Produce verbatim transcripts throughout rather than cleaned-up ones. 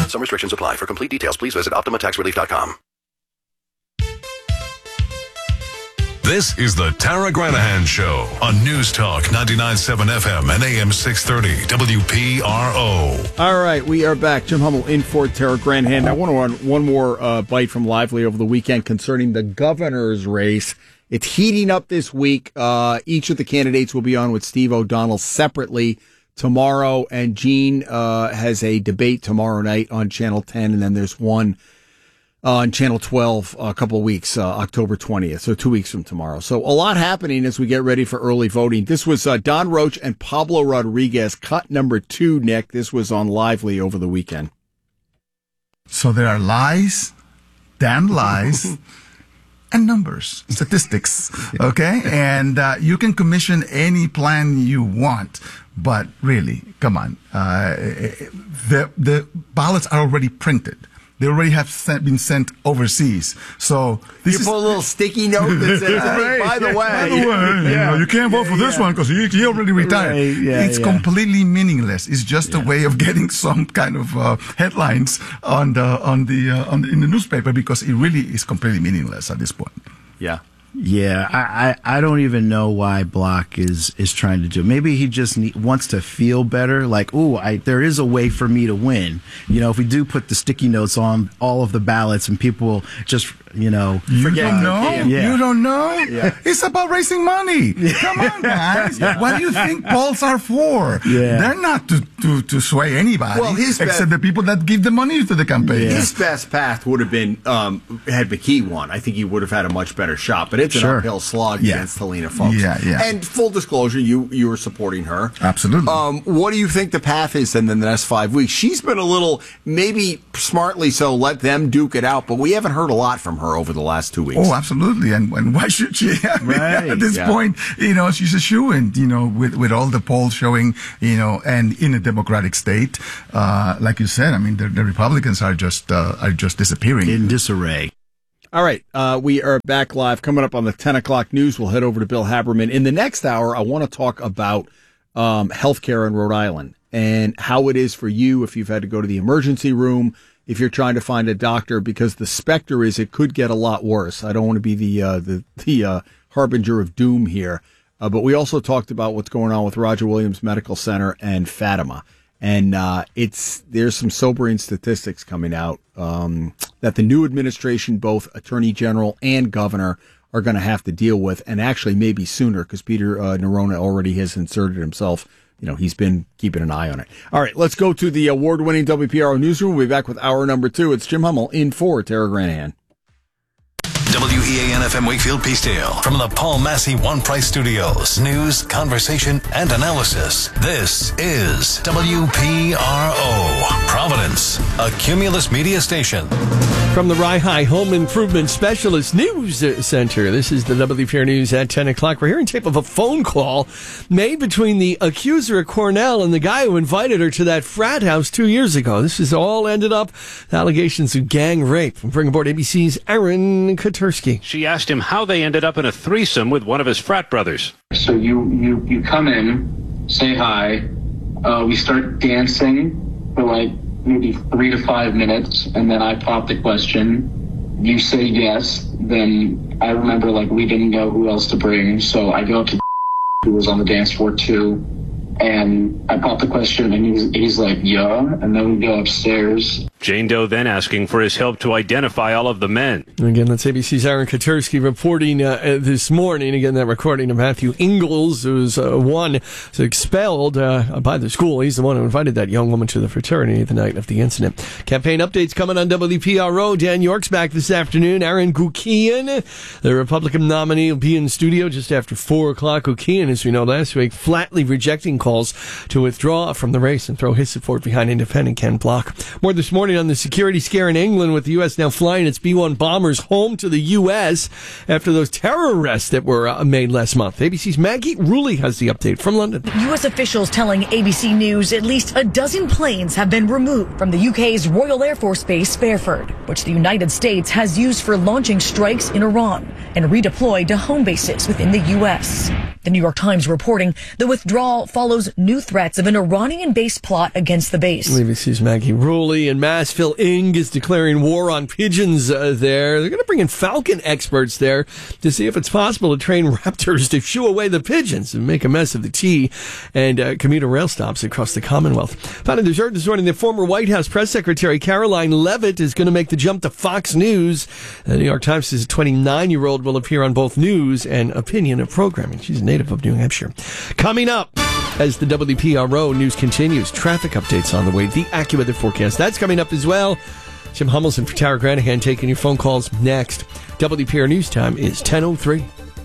Some restrictions apply. For complete details, please visit Optima Tax Relief dot com. This is the Tara Granahan Show on News Talk ninety-nine point seven F M and A M six thirty W P R O. All right, we are back. Jim Hummel in for Tara Granahan. I want to run one more uh, bite from Lively over the weekend concerning the governor's race. It's heating up this week. Uh, each of the candidates will be on with Steve O'Donnell separately tomorrow, and Gene uh, has a debate tomorrow night on Channel ten, and then there's one Uh, on Channel twelve uh, a couple of weeks, uh, October twentieth, so two weeks from tomorrow. So a lot happening as we get ready for early voting. This was uh, Don Roach and Pablo Rodriguez, cut number two, Nick. This was on Lively over the weekend. So there are lies, damn lies, and numbers, statistics, okay? And uh, you can commission any plan you want, but really, come on. Uh, the, the ballots are already printed. They already have sent, been sent overseas. So this you is, put a little sticky note that says, hey, by the way. By the way, yeah. you, know, you can't vote for this yeah. one because he, he already retired. Right. Yeah, it's yeah. completely meaningless. It's just yeah. a way of getting some kind of uh, headlines on the on the, uh, on the in the newspaper because it really is completely meaningless at this point. Yeah. Yeah, I, I, I don't even know why Block is, is trying to do it. Maybe he just need, wants to feel better. Like, ooh, I, there is a way for me to win. You know, if we do put the sticky notes on all of the ballots and people will just, you know, you forget. don't know? Yeah. You don't know? Yeah. It's about raising money. Come on, guys. Yeah. What do you think polls are for? Yeah. They're not to, to, to sway anybody well, his except best, the people that give the money to the campaign. Yeah. His best path would have been, um, had McKee won. I think he would have had a much better shot, but it's an sure. uphill slog yeah. against Helena Foulkes. Yeah, yeah. And full disclosure, you, you were supporting her. Absolutely. Um, what do you think the path is then in the next five weeks? She's been a little, maybe smartly so, let them duke it out, but we haven't heard a lot from her over the last two weeks. Oh, absolutely. And, and why should she? I mean, right. At this yeah. point, you know, she's a shoo-in, you know, with, with all the polls showing, you know, and in a democratic state, uh, like you said, I mean, the, the Republicans are just, uh, are just disappearing. In disarray. All right, uh, we are back live. Coming up on the ten o'clock news, we'll head over to Bill Haberman. In the next hour, I want to talk about um, healthcare in Rhode Island and how it is for you if you've had to go to the emergency room, if you're trying to find a doctor, because the specter is it could get a lot worse. I don't want to be the uh, the, the uh, harbinger of doom here, uh, but we also talked about what's going on with Roger Williams Medical Center and Fatima. And uh, it's there's some sobering statistics coming out um, that the new administration, both attorney general and governor, are going to have to deal with, and actually maybe sooner because Peter uh, Nerona already has inserted himself. You know, he's been keeping an eye on it. All right, let's go to the award-winning W P R O newsroom. We'll be back with hour number two. It's Jim Hummel in for Tara Granahan. W E A N F M Wakefield Peacedale from the Paul Massey One Price Studios. News, conversation, and analysis. This is W P R O, Providence, a Cumulus media station. From the Rye High Home Improvement Specialist News Center, this is the W P R News at ten o'clock. We're hearing tape of a phone call made between the accuser at Cornell and the guy who invited her to that frat house two years ago. This has all ended up with allegations of gang rape. Bring aboard A B C's Aaron Katursky. She asked him how they ended up in a threesome with one of his frat brothers. So you, you, you come in, say hi, uh, we start dancing for like maybe three to five minutes, and then I pop the question. You say yes, then I remember like we didn't know who else to bring, so I go up to who was on the dance floor too, and I pop the question, and he's, he's like, yeah, and then we go upstairs. Jane Doe then asking for his help to identify all of the men. Again, that's A B C's Aaron Katursky reporting uh, this morning. Again, that recording of Matthew Ingalls, who was uh, one was expelled uh, by the school. He's the one who invited that young woman to the fraternity the night of the incident. Campaign updates coming on W P R O. Dan York's back this afternoon. Aaron Gukian, the Republican nominee, will be in studio just after four o'clock. Gukian, as we know last week, flatly rejecting calls to withdraw from the race and throw his support behind independent Ken Block. More this morning on the security scare in England, with the U S now flying its B one bombers home to the U S after those terror arrests that were uh, made last month. A B C's Maggie Rulli has the update from London. U S officials telling A B C News at least a dozen planes have been removed from the U K's Royal Air Force Base Fairford, which the United States has used for launching strikes in Iran, and redeployed to home bases within the U S. The New York Times reporting the withdrawal follows new threats of an Iranian-based plot against the base. A B C's Maggie Rulli and Massville Ing is declaring war on pigeons uh, there. They're going to bring in falcon experts there to see if it's possible to train raptors to shoo away the pigeons and make a mess of the T and uh, commuter rail stops across the Commonwealth. Found in the Dirt this morning, the former White House press secretary Caroline Leavitt is going to make the jump to Fox News. The New York Times says a twenty-nine-year-old will appear on both news and opinion of programming. She's a native of New Hampshire. Coming up, as the W P R O news continues, traffic updates on the way, the AccuWeather forecast. That's coming up as well. Jim Hummelson for Tara Granahan taking your phone calls next. W P R News time is ten oh three.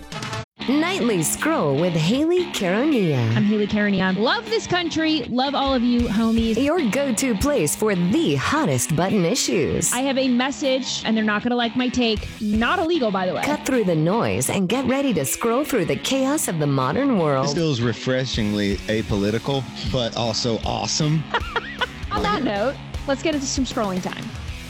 Nightly Scroll with Haley Caronia. I'm Haley Caronia. Love this country. Love all of you, homies. Your go-to place for the hottest button issues. I have a message, and they're not going to like my take. Not illegal, by the way. Cut through the noise and get ready to scroll through the chaos of the modern world. This feels refreshingly apolitical, but also awesome. On that note, let's get into some scrolling time.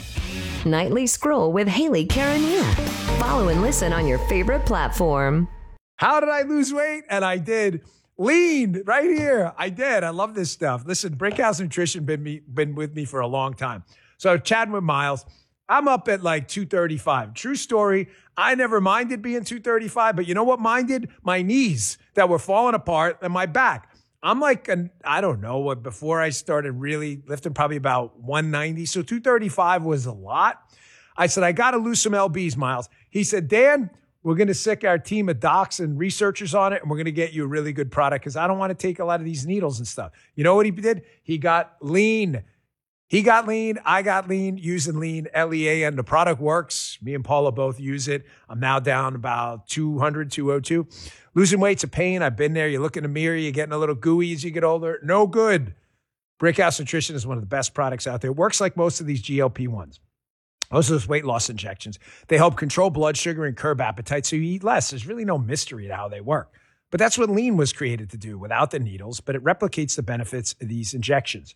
Nightly Scroll with Haley Caronia. Follow and listen on your favorite platform. How did I lose weight? And I did. Lean right here. I did. I love this stuff. Listen, Brickhouse Nutrition been me been with me for a long time. So chatting with Miles, I'm up at like two thirty-five. True story. I never minded being two thirty-five, but you know what minded? My knees that were falling apart and my back. I'm like, an, I don't know what, before I started really lifting, probably about one ninety. So two thirty-five was a lot. I said, I got to lose some L Bs, Miles. He said, Dan, we're going to sick our team of docs and researchers on it, and we're going to get you a really good product because I don't want to take a lot of these needles and stuff. You know what he did? He got lean. He got lean. I got lean using lean, L E A N. The product works. Me and Paula both use it. I'm now down about two hundred, two oh two. Losing weight's a pain. I've been there. You look in the mirror, you're getting a little gooey as you get older. No good. Brickhouse Nutrition is one of the best products out there. It works like most of these G L P ones. Most of those weight loss injections. They help control blood sugar and curb appetite so you eat less. There's really no mystery to how they work. But that's what lean was created to do without the needles, but it replicates the benefits of these injections.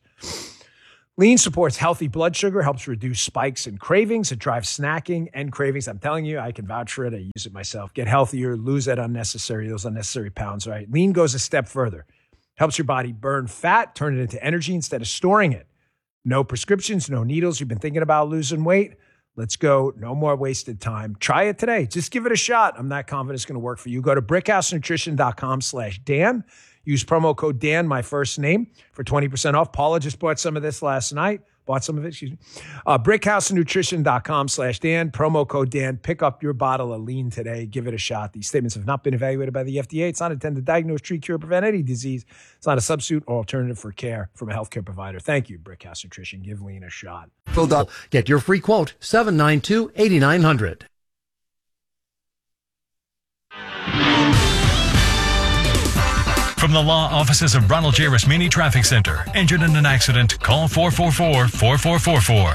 Lean supports healthy blood sugar, helps reduce spikes and cravings. It drives snacking and cravings. I'm telling you, I can vouch for it. I use it myself. Get healthier, lose that unnecessary, those unnecessary pounds, right? Lean goes a step further. Helps your body burn fat, turn it into energy instead of storing it. No prescriptions, no needles. You've been thinking about losing weight? Let's go. No more wasted time. Try it today. Just give it a shot. I'm not confident it's going to work for you. Go to brickhousenutrition.com slash Dan. Use promo code Dan, my first name, for twenty percent off. Paula just bought some of this last night. Bought some of it, excuse me. Uh, brickhousenutrition.com slash Dan. Promo code Dan. Pick up your bottle of lean today. Give it a shot. These statements have not been evaluated by the F D A. It's not intended to diagnose, treat, cure, or prevent any disease. It's not a substitute or alternative for care from a healthcare provider. Thank you, Brickhouse Nutrition. Give lean a shot. Get your free quote, seven nine two, eight nine zero zero. From the law offices of Ronald J. Rasmini Traffic Center. Injured in an accident? Call four four four, four four four four.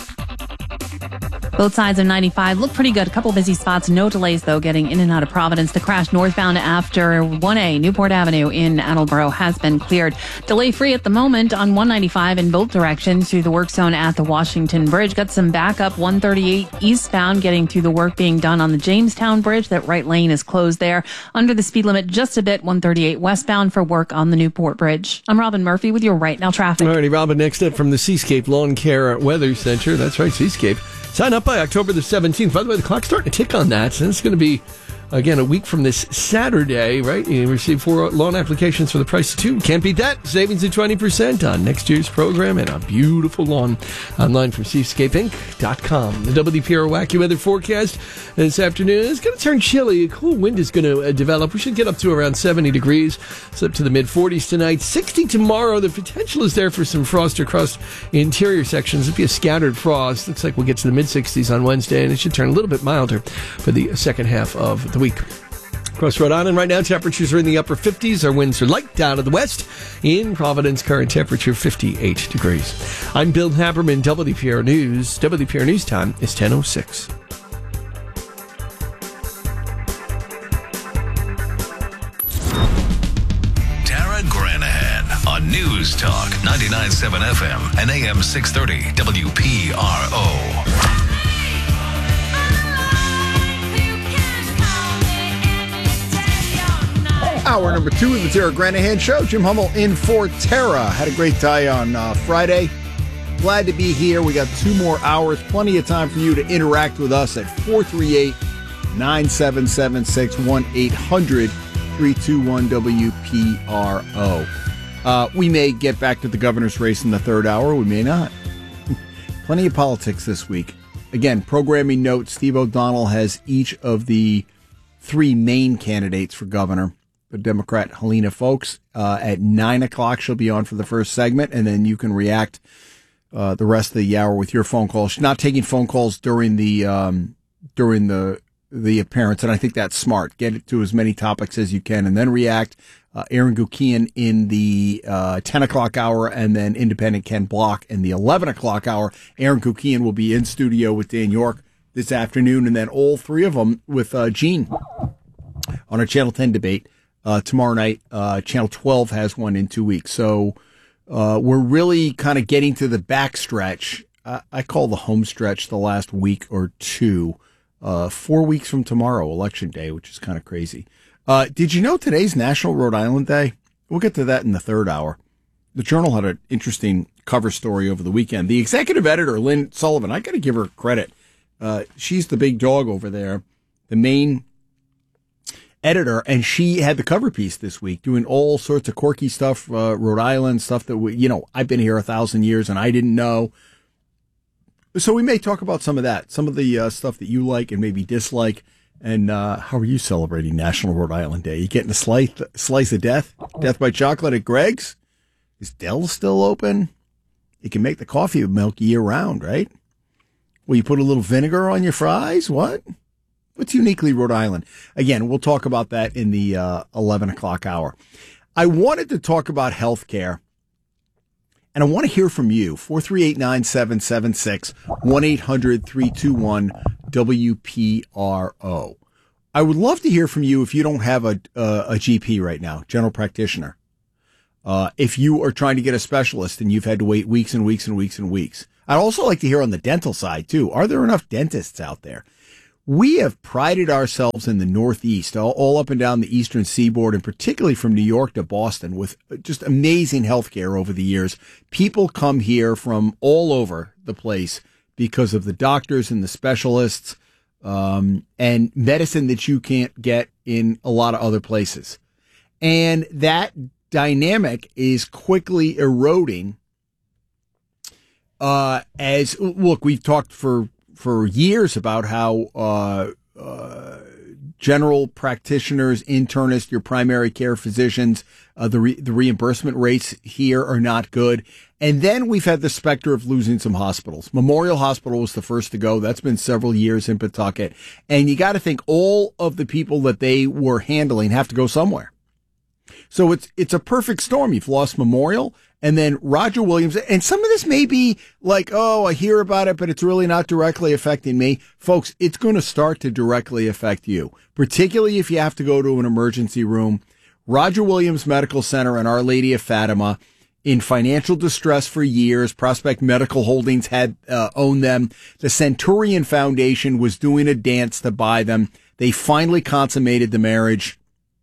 Both sides of ninety-five look pretty good. A couple busy spots. No delays, though, getting in and out of Providence. The crash northbound after one A Newport Avenue in Attleboro has been cleared. Delay-free at the moment on one ninety-five in both directions through the work zone at the Washington Bridge. Got some backup one thirty-eight eastbound getting through the work being done on the Jamestown Bridge. That right lane is closed there. Under the speed limit just a bit, one thirty-eight westbound for work on the Newport Bridge. I'm Robin Murphy with your Right Now traffic. All righty, Robin, next up from the Seascape Lawn Care Weather Center. That's right, Seascape. Sign up by October the seventeenth. By the way, the clock's starting to tick on that. So it's going to be, again, a week from this Saturday, right? You receive four loan applications for the price of two. Can't beat that. Savings of twenty percent on next year's program and a beautiful lawn online from seascape inc dot com. The W P R Wacky Weather Forecast this afternoon is going to turn chilly. A cool wind is going to uh, develop. We should get up to around seventy degrees. It's up to the mid-forties tonight. sixty tomorrow. The potential is there for some frost across interior sections. It'll be a scattered frost. Looks like we'll get to the mid-sixties on Wednesday, and it should turn a little bit milder for the second half of the week. Across Rhode Island right now, temperatures are in the upper fifties. Our winds are light down to the west. In Providence, current temperature fifty-eight degrees. I'm Bill Haberman, W P R News. W P R News time is ten oh six. Tara Granahan on News Talk ninety-nine point seven F M and A M six thirty W P R O. Hour number two of the Tara Granahan Show. Jim Hummel in for Tara. Had a great day on uh, Friday. Glad to be here. We got two more hours. Plenty of time for you to interact with us at four three eight, nine seven seven six, one eight hundred, three two one, W P R O. Uh, we may get back to the governor's race in the third hour. We may not. Plenty of politics this week. Again, programming note, Steve O'Donnell has each of the three main candidates for governor. The Democrat Helena Foulkes uh, at nine o'clock. She'll be on for the first segment, and then you can react uh, the rest of the hour with your phone calls. She's not taking phone calls during the um, during the the appearance, and I think that's smart. Get it to as many topics as you can, and then react. Uh, Aaron Gukian in the uh, ten o'clock hour, and then independent Ken Block in the eleven o'clock hour. Aaron Gukian will be in studio with Dan York this afternoon, and then all three of them with uh, Gene on our Channel ten debate uh, tomorrow night. Uh, Channel twelve has one in two weeks. So uh, we're really kind of getting to the back stretch. I, I call the home stretch the last week or two. Uh, four weeks from tomorrow, Election Day, which is kind of crazy. Uh, did you know today's National Rhode Island Day? We'll get to that in the third hour. The Journal had an interesting cover story over the weekend. The executive editor, Lynn Sullivan, I got to give her credit. Uh, she's the big dog over there, the main editor, and she had the cover piece this week, doing all sorts of quirky stuff, uh, Rhode Island stuff that we, you know, I've been here a thousand years and I didn't know. So we may talk about some of that, some of the uh, stuff that you like and maybe dislike. And uh, how are you celebrating National Rhode Island Day? You getting a slice, slice of death? Death by chocolate at Greg's? Is Dell's still open? You can make the coffee milk year round, right? Will you put a little vinegar on your fries? What? What's uniquely Rhode Island? Again, we'll talk about that in the uh, eleven o'clock hour. I wanted to talk about health care, and I want to hear from you. four three eight, nine seven seven six, one eight hundred, three two one, W P R O. I would love to hear from you if you don't have a, a, a G P right now, general practitioner. Uh, if you are trying to get a specialist and you've had to wait weeks and weeks and weeks and weeks. I'd also like to hear on the dental side, too. Are there enough dentists out there? We have prided ourselves in the Northeast, all, all up and down the Eastern Seaboard, and particularly from New York to Boston, with just amazing healthcare over the years. People come here from all over the place because of the doctors and the specialists um, and medicine that you can't get in a lot of other places. And that dynamic is quickly eroding uh, as, look, we've talked for for years about how uh, uh, general practitioners, internists, your primary care physicians, uh, the re- the reimbursement rates here are not good. And then we've had the specter of losing some hospitals. Memorial Hospital was the first to go. That's been several years in Pawtucket. And you got to think all of the people that they were handling have to go somewhere. So it's it's a perfect storm. You've lost Memorial, and then Roger Williams. And some of this may be like, oh, I hear about it, but it's really not directly affecting me. Folks, it's going to start to directly affect you, particularly if you have to go to an emergency room. Roger Williams Medical Center and Our Lady of Fatima, in financial distress for years. Prospect Medical Holdings had uh, owned them. The Centurion Foundation was doing a dance to buy them. They finally consummated the marriage,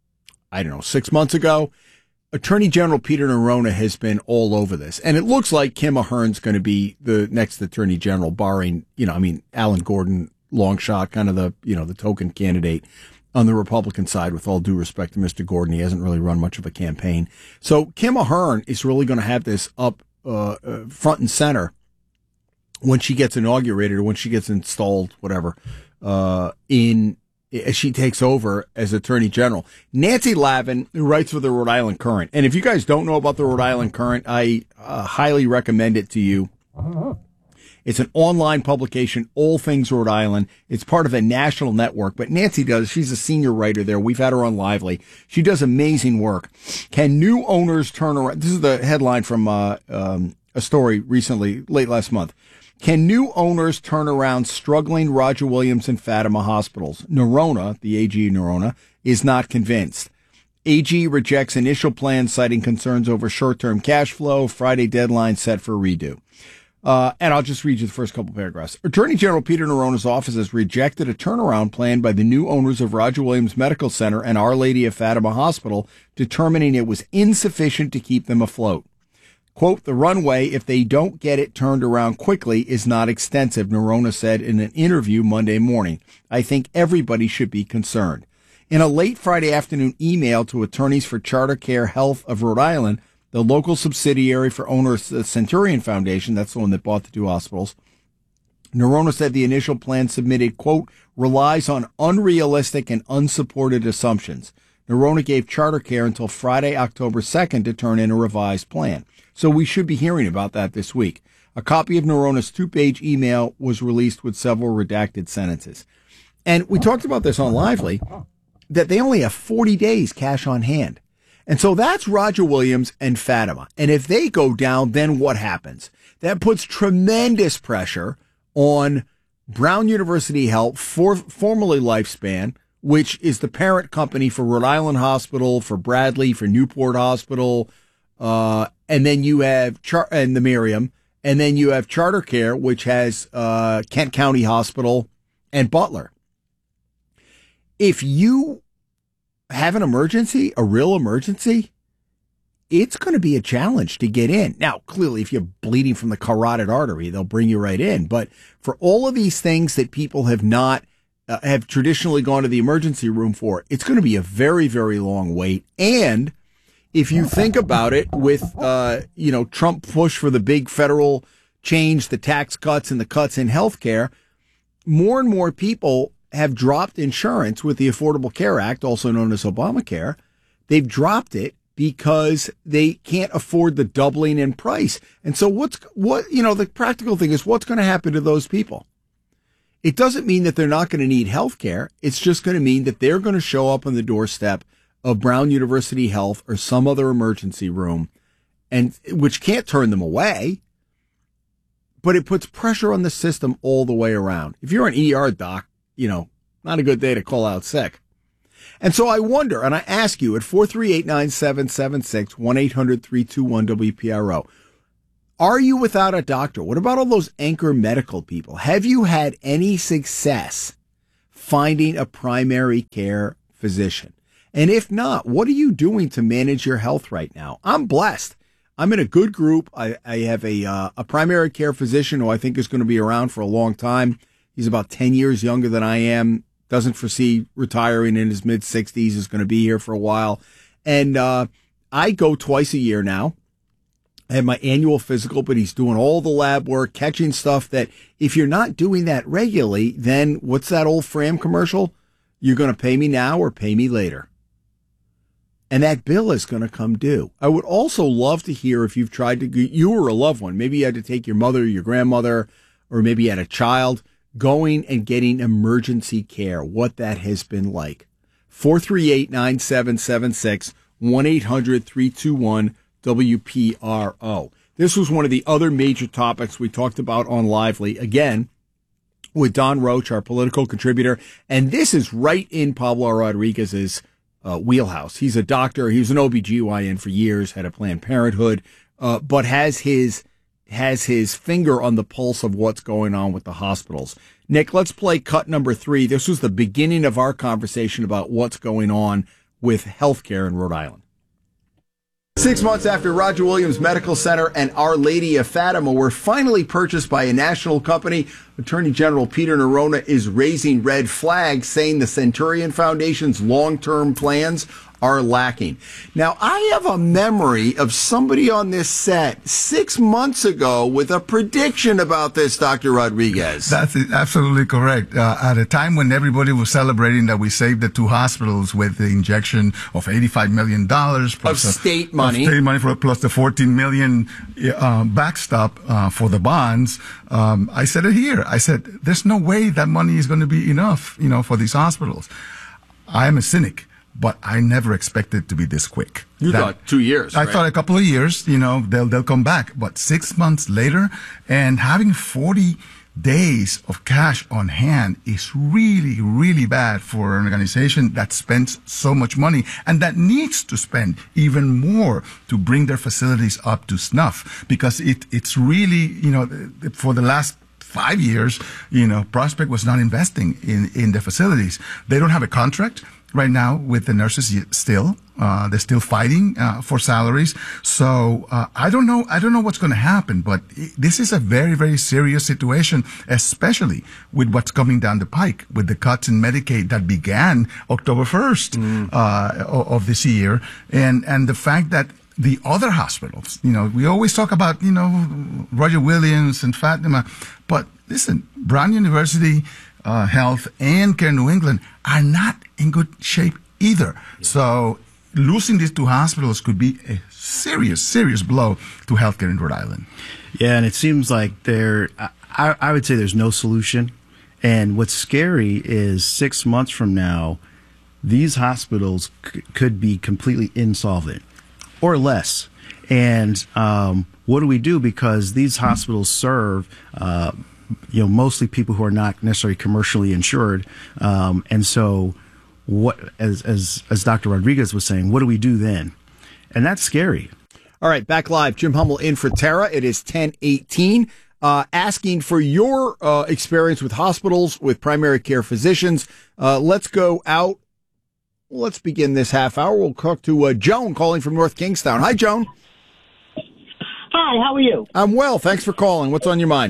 I don't know, six months ago. Attorney General Peter Neronha has been all over this. And it looks like Kim Ahern's going to be the next Attorney General, barring, you know, I mean, Alan Gordon, long shot, kind of the, you know, the token candidate on the Republican side, with all due respect to Mister Gordon. He hasn't really run much of a campaign. So Kim Ahern is really going to have this up uh, uh, front and center when she gets inaugurated or when she gets installed, whatever, uh, in as she takes over as Attorney General. Nancy Lavin, who writes for the Rhode Island Current. And if you guys don't know about the Rhode Island Current, I uh, highly recommend it to you. It's an online publication, all things Rhode Island. It's part of a national network, but Nancy does. She's a senior writer there. We've had her on Lively. She does amazing work. Can new owners turn around? This is the headline from uh, um, a story recently, late last month. Can new owners turn around struggling Roger Williams and Fatima hospitals? Neronha, the A G Neronha, is not convinced. A G rejects initial plans, citing concerns over short-term cash flow. Friday deadline set for redo. Uh, and I'll just read you the first couple paragraphs. Attorney General Peter Nerona's office has rejected a turnaround plan by the new owners of Roger Williams Medical Center and Our Lady of Fatima Hospital, determining it was insufficient to keep them afloat. Quote, the runway, if they don't get it turned around quickly, is not extensive, Nerona said in an interview Monday morning. I think everybody should be concerned. In a late Friday afternoon email to attorneys for Charter Care Health of Rhode Island, the local subsidiary for owner of the Centurion Foundation, that's the one that bought the two hospitals, Nerona said the initial plan submitted, quote, relies on unrealistic and unsupported assumptions. Nerona gave Charter Care until Friday, October second to turn in a revised plan. So we should be hearing about that this week. A copy of Nerona's two-page email was released with several redacted sentences. And we talked about this on Lively, that they only have forty days cash on hand. And so that's Roger Williams and Fatima. And if they go down, then what happens? That puts tremendous pressure on Brown University Health, for, formerly Lifespan, which is the parent company for Rhode Island Hospital, for Bradley, for Newport Hospital, uh, and then you have Char- and the Miriam, and then you have Charter Care, which has uh, Kent County Hospital and Butler. If you have an emergency, a real emergency, it's going to be a challenge to get in. Now, clearly, if you're bleeding from the carotid artery, they'll bring you right in. But for all of these things that people have not uh, have traditionally gone to the emergency room for, it's going to be a very, very long wait. And if you think about it, with uh, you know, Trump push for the big federal change, the tax cuts and the cuts in healthcare, more and more people have dropped insurance with the Affordable Care Act, also known as Obamacare. They've dropped it because they can't afford the doubling in price. And so what's what you know, the practical thing is, what's going to happen to those people? It doesn't mean that they're not going to need health care. It's just going to mean that they're going to show up on the doorstep of Brown University Health or some other emergency room, and which can't turn them away, but it puts pressure on the system all the way around. If you're an E R doc, you know, not a good day to call out sick. And so I wonder, and I ask you at four three eight, nine seven seven six, one eight hundred, three two one, W P R O, are you without a doctor? What about all those anchor medical people? Have you had any success finding a primary care physician? And if not, what are you doing to manage your health right now? I'm blessed. I'm in a good group. I, I have a uh, a primary care physician who I think is going to be around for a long time. He's about ten years younger than I am, doesn't foresee retiring in his mid-sixties, is going to be here for a while. And uh, I go twice a year now. I have my annual physical, but he's doing all the lab work, catching stuff that if you're not doing that regularly, then what's that old Fram commercial? You're going to pay me now or pay me later. And that bill is going to come due. I would also love to hear if you've tried to, you or a loved one, maybe you had to take your mother, your grandmother, or maybe you had a child, going and getting emergency care, what that has been like. four three eight, nine seven seven six, one eight hundred, three two one, W P R O. This was one of the other major topics we talked about on Lively, again, with Don Roach, our political contributor. And this is right in Pablo Rodriguez's uh, wheelhouse. He's a doctor. He was an O B G Y N for years, had a Planned Parenthood, uh, but has his has his finger on the pulse of what's going on with the hospitals. Nick, let's play cut number three. This was the beginning of our conversation about what's going on with healthcare in Rhode Island. Six months after Roger Williams Medical Center and Our Lady of Fatima were finally purchased by a national company, Attorney General Peter Nerona is raising red flags, saying the Centurion Foundation's long-term plans are lacking. Now, I have a memory of somebody on this set six months ago with a prediction about this, Doctor Rodriguez. That's absolutely correct. Uh, at a time when everybody was celebrating that we saved the two hospitals with the injection of eighty-five million dollars plus of state money, of state money for, plus the fourteen million dollars uh, backstop uh, for the bonds, um, I said it here. I said, there's no way that money is going to be enough, you know, for these hospitals. I am a cynic, but I never expected it to be this quick. You that, thought two years, I right? thought a couple of years, you know, they'll they'll come back. But six months later, and having forty days of cash on hand is really, really bad for an organization that spends so much money and that needs to spend even more to bring their facilities up to snuff, because it, it's really, you know, for the last five years, you know, Prospect was not investing in, in the facilities. They don't have a contract right now with the nurses yet still. Uh, they're still fighting uh, for salaries. So uh, I don't know. I don't know what's going to happen. But this is a very, very serious situation, especially with what's coming down the pike with the cuts in Medicaid that began October first mm. uh, of this year, and and the fact that the other hospitals, you know, we always talk about, you know, Roger Williams and Fatima, but listen, Brown University uh, Health and Care New England are not in good shape either. Yeah. So losing these two hospitals could be a serious, serious blow to healthcare in Rhode Island. Yeah, and it seems like there, I, I would say there's no solution. And what's scary is six months from now, these hospitals c- could be completely insolvent or less. And um, what do we do? Because these hospitals serve, uh, you know, mostly people who are not necessarily commercially insured. Um, and so what, as, as, as Doctor Rodriguez was saying, what do we do then? And that's scary. All right, back live. Jim Hummel in for Tara. It is ten eighteen. Uh, asking for your uh, experience with hospitals, with primary care physicians. Uh, let's go out. Let's begin this half hour. We'll talk to uh, Joan calling from North Kingstown. Hi, Joan. Hi, how are you? I'm well. Thanks for calling. What's on your mind?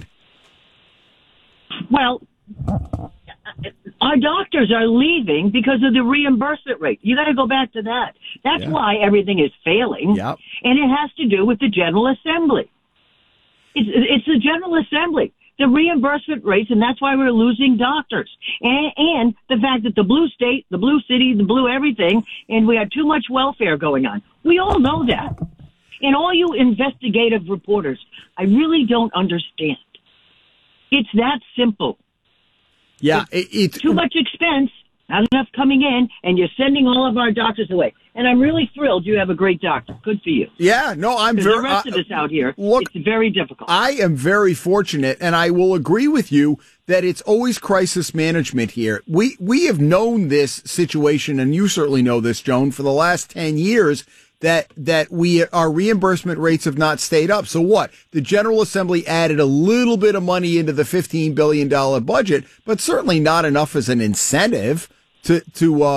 Well, our doctors are leaving because of the reimbursement rate. You got to go back to that. That's yeah. why everything is failing. Yep. And it has to do with the General Assembly. It's, it's the General Assembly, the reimbursement rates, and that's why we're losing doctors. And, and the fact that the blue state, the blue city, the blue everything, and we have too much welfare going on. We all know that. And all you investigative reporters, I really don't understand. It's that simple. Yeah, it's, it, it's too much expense, not enough coming in, and you're sending all of our doctors away. And I'm really thrilled you have a great doctor. Good for you. Yeah, no, I'm very. The rest uh, of us out here, look, it's very difficult. I am very fortunate, and I will agree with you that it's always crisis management here. We we have known this situation, and you certainly know this, Joan, for the last ten years. That that we our reimbursement rates have not stayed up. So what? The General Assembly added a little bit of money into the fifteen billion dollars budget, but certainly not enough as an incentive to to uh,